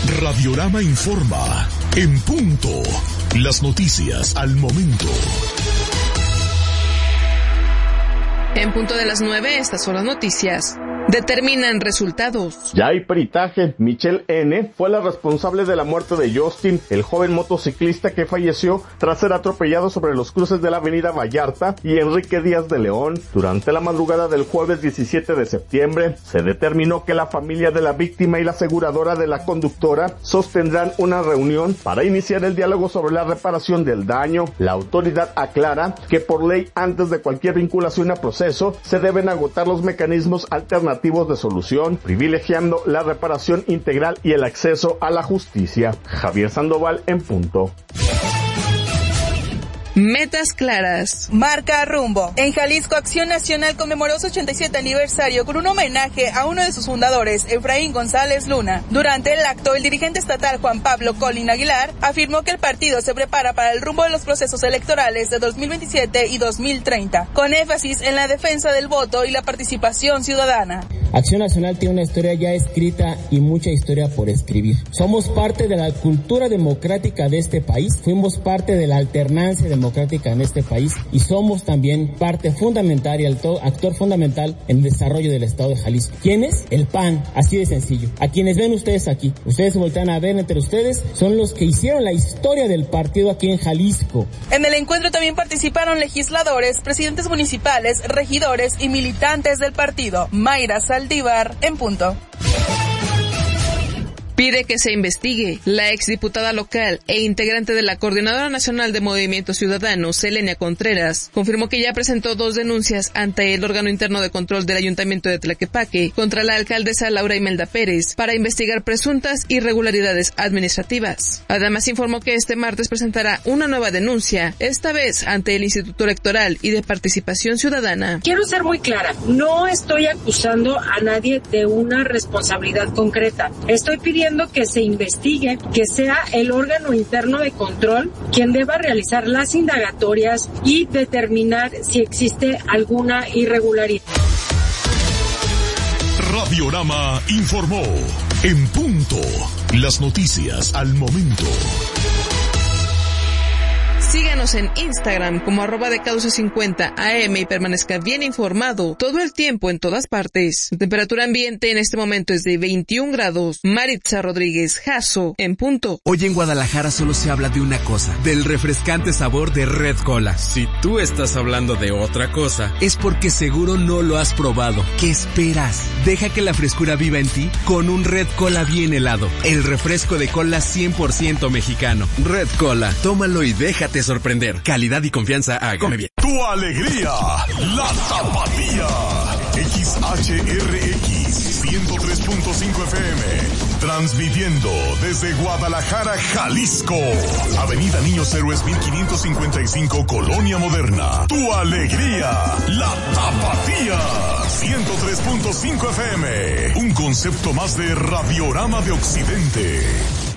Radiorama informa. En punto. Las noticias al momento. En punto de las 9, estas son las noticias. Determinan resultados. Ya hay peritaje. Michelle N. fue la responsable de la muerte de Justin, el joven motociclista que falleció tras ser atropellado sobre los cruces de la avenida Vallarta y Enrique Díaz de León. Durante la madrugada del jueves 17 de septiembre, se determinó que la familia de la víctima y la aseguradora de la conductora sostendrán una reunión para iniciar el diálogo sobre la reparación del daño. La autoridad aclara que por ley, antes de cualquier vinculación a proceso, se deben agotar los mecanismos alternativos de solución, privilegiando la reparación integral y el acceso a la justicia. Javier Sandoval en punto. Metas claras. Marca rumbo. En Jalisco, Acción Nacional conmemoró su 87 aniversario con un homenaje a uno de sus fundadores, Efraín González Luna. Durante el acto, el dirigente estatal Juan Pablo Colín Aguilar afirmó que el partido se prepara para el rumbo de los procesos electorales de 2027 y 2030, con énfasis en la defensa del voto y la participación ciudadana. Acción Nacional tiene una historia ya escrita y mucha historia por escribir. Somos parte de la cultura democrática de este país, fuimos parte de la alternancia democrática en este país y somos también parte fundamental y actor fundamental en el desarrollo del estado de Jalisco. ¿Quién es? El PAN, así de sencillo. A quienes ven ustedes aquí, ustedes se voltean a ver entre ustedes, son los que hicieron la historia del partido aquí en Jalisco. En el encuentro también participaron legisladores, presidentes municipales, regidores y militantes del partido. Mayra Saldívar, en punto. Pide que se investigue. La exdiputada local e integrante de la Coordinadora Nacional de Movimiento Ciudadano, Selenia Contreras, confirmó que ya presentó 2 denuncias ante el órgano interno de control del Ayuntamiento de Tlaquepaque contra la alcaldesa Laura Imelda Pérez para investigar presuntas irregularidades administrativas. Además informó que este martes presentará una nueva denuncia, esta vez ante el Instituto Electoral y de Participación Ciudadana. Quiero ser muy clara, no estoy acusando a nadie de una responsabilidad concreta. Estoy pidiendo que se investigue, que sea el órgano interno de control quien deba realizar las indagatorias y determinar si existe alguna irregularidad. Radiorama informó. En punto. Las noticias al momento. Síganos en Instagram como @decaduce50am y permanezca bien informado todo el tiempo en todas partes. La temperatura ambiente en este momento es de 21 grados. Maritza Rodríguez, Jasso, en punto. Hoy en Guadalajara solo se habla de una cosa, del refrescante sabor de Red Cola. Si tú estás hablando de otra cosa, es porque seguro no lo has probado. ¿Qué esperas? Deja que la frescura viva en ti con un Red Cola bien helado. El refresco de cola 100% mexicano. Red Cola, tómalo y déjate sorprender. Calidad y confianza a Come Bien. Tu alegría, la Tapatía. XHRX 103.5 FM. Transmitiendo desde Guadalajara, Jalisco. Avenida Niños Héroes 1555, Colonia Moderna. Tu alegría, la Tapatía. 103.5 FM. Un concepto más de Radiorama de Occidente.